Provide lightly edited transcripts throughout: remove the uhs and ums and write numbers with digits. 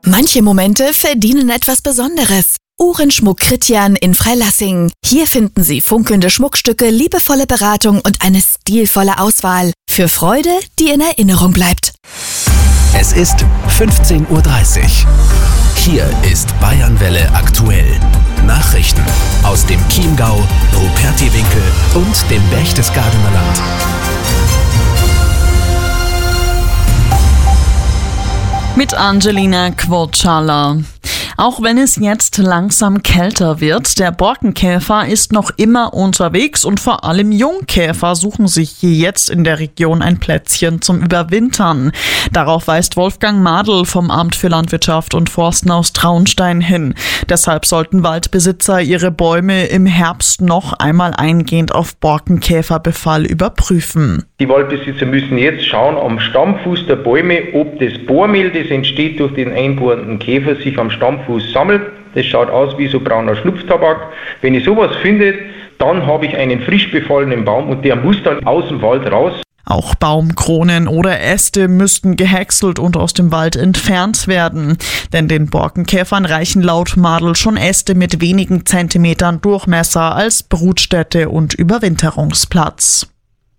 Manche Momente verdienen etwas Besonderes. Uhrenschmuck Christian in Freilassing. Hier finden Sie funkelnde Schmuckstücke, liebevolle Beratung und eine stilvolle Auswahl. Für Freude, die in Erinnerung bleibt. Es ist 15:30 Uhr. Hier ist Bayernwelle aktuell. Nachrichten aus dem Chiemgau, Rupertiwinkel und dem Berchtesgadener Land. Mit Angelina Quotschala. Auch wenn es jetzt langsam kälter wird, der Borkenkäfer ist noch immer unterwegs und vor allem Jungkäfer suchen sich hier jetzt in der Region ein Plätzchen zum Überwintern. Darauf weist Wolfgang Madl vom Amt für Landwirtschaft und Forsten aus Traunstein hin. Deshalb sollten Waldbesitzer ihre Bäume im Herbst noch einmal eingehend auf Borkenkäferbefall überprüfen. Die Waldbesitzer müssen jetzt schauen am Stammfuß der Bäume, ob das Bohrmehl, das entsteht durch den einbohrenden Käfer, sich am Stammfuß sammelt. Das schaut aus wie so brauner Schnupftabak. Wenn ich sowas finde, dann habe ich einen frisch befallenen Baum und der muss dann aus dem Wald raus. Auch Baumkronen oder Äste müssten gehäckselt und aus dem Wald entfernt werden. Denn den Borkenkäfern reichen laut Madl schon Äste mit wenigen Zentimetern Durchmesser als Brutstätte und Überwinterungsplatz.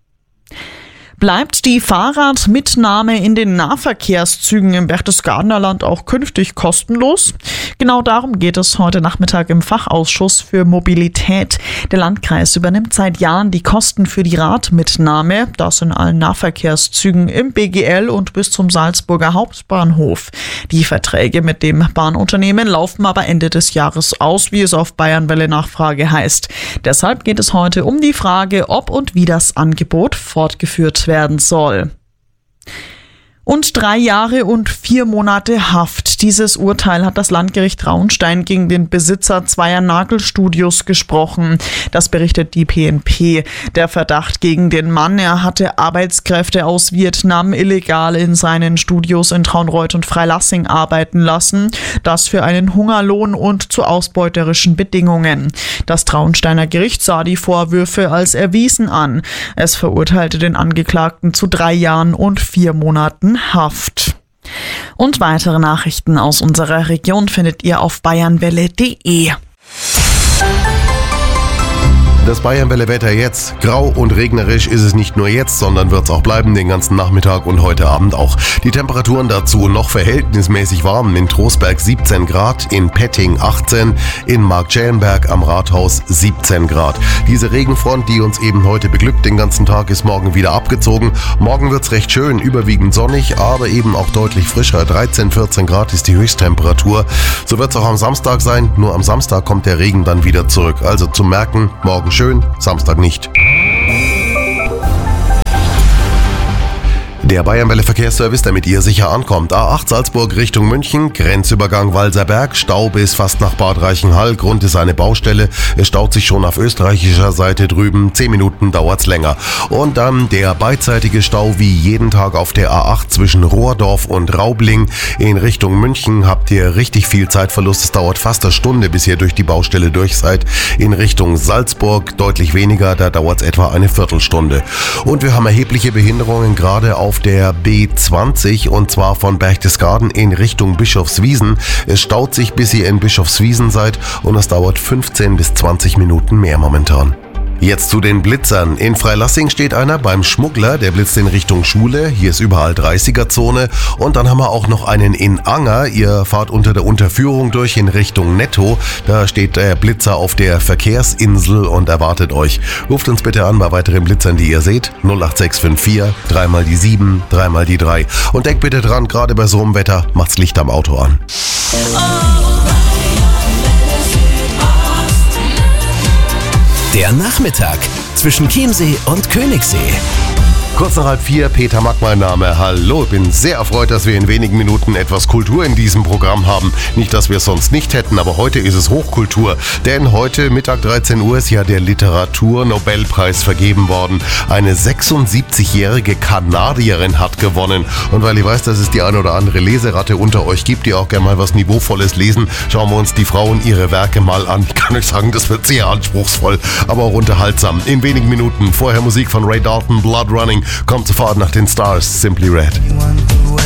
Bleibt die Fahrradmitnahme in den Nahverkehrszügen im Berchtesgadener Land auch künftig kostenlos? Genau darum geht es heute Nachmittag im Fachausschuss für Mobilität. Der Landkreis übernimmt seit Jahren die Kosten für die Radmitnahme, das in allen Nahverkehrszügen im BGL und bis zum Salzburger Hauptbahnhof. Die Verträge mit dem Bahnunternehmen laufen aber Ende des Jahres aus, wie es auf Bayernwelle Nachfrage heißt. Deshalb geht es heute um die Frage, ob und wie das Angebot fortgeführt werden soll. Und 3 Jahre und 4 Monate Haft. Dieses Urteil hat das Landgericht Traunstein gegen den Besitzer zweier Nagelstudios gesprochen. Das berichtet die PNP. Der Verdacht gegen den Mann, er hatte Arbeitskräfte aus Vietnam illegal in seinen Studios in Traunreut und Freilassing arbeiten lassen. Das für einen Hungerlohn und zu ausbeuterischen Bedingungen. Das Traunsteiner Gericht sah die Vorwürfe als erwiesen an. Es verurteilte den Angeklagten zu 3 Jahren und 4 Monaten Haft. Und weitere Nachrichten aus unserer Region findet ihr auf bayernwelle.de. Das Bayernwelle-Wetter jetzt. Grau und regnerisch ist es nicht nur jetzt, sondern wird es auch bleiben den ganzen Nachmittag und heute Abend auch. Die Temperaturen dazu noch verhältnismäßig warm. In Trostberg 17 Grad, in Petting 18, in Marktschellenberg am Rathaus 17 Grad. Diese Regenfront, die uns eben heute beglückt den ganzen Tag, ist morgen wieder abgezogen. Morgen wird es recht schön, überwiegend sonnig, aber eben auch deutlich frischer. 13, 14 Grad ist die Höchsttemperatur. So wird es auch am Samstag sein, nur am Samstag kommt der Regen dann wieder zurück. Also zum Merken, morgen schön, Samstag nicht. Der Bayernwelle Verkehrsservice, der mit ihr sicher ankommt. A8 Salzburg Richtung München, Grenzübergang Walserberg, Stau bis fast nach Bad Reichenhall. Grund ist eine Baustelle. Es staut sich schon auf österreichischer Seite drüben. 10 Minuten dauert's länger. Und dann der beidseitige Stau wie jeden Tag auf der A8 zwischen Rohrdorf und Raubling. In Richtung München habt ihr richtig viel Zeitverlust. Es dauert fast eine Stunde, bis ihr durch die Baustelle durch seid. In Richtung Salzburg deutlich weniger, da dauert's etwa eine Viertelstunde. Und wir haben erhebliche Behinderungen gerade auf der B20 und zwar von Berchtesgaden in Richtung Bischofswiesen. Es staut sich, bis ihr in Bischofswiesen seid und es dauert 15 bis 20 Minuten mehr momentan. Jetzt zu den Blitzern. In Freilassing steht einer beim Schmuggler, der blitzt in Richtung Schule. Hier ist überall 30er-Zone. Und dann haben wir auch noch einen in Anger. Ihr fahrt unter der Unterführung durch in Richtung Netto. Da steht der Blitzer auf der Verkehrsinsel und erwartet euch. Ruft uns bitte an bei weiteren Blitzern, die ihr seht. 08654 3 mal die 7, 3 mal die 3. Und denkt bitte dran, gerade bei so einem Wetter, macht's Licht am Auto an. Der Nachmittag zwischen Chiemsee und Königssee. Kurz nach 3:30, Peter Mack mein Name. Hallo, ich bin sehr erfreut, dass wir in wenigen Minuten etwas Kultur in diesem Programm haben. Nicht, dass wir es sonst nicht hätten, aber heute ist es Hochkultur. Denn heute Mittag 13 Uhr ist ja der Literatur-Nobelpreis vergeben worden. Eine 76-jährige Kanadierin hat gewonnen. Und weil ich weiß, dass es die eine oder andere Leseratte unter euch gibt, die auch gerne mal was Niveauvolles lesen, schauen wir uns die Frauen ihre Werke mal an. Ich kann euch sagen, das wird sehr anspruchsvoll, aber auch unterhaltsam. In wenigen Minuten. Vorher Musik von Ray Dalton, Blood Running. Kommt sofort nach den Stars, Simply Red.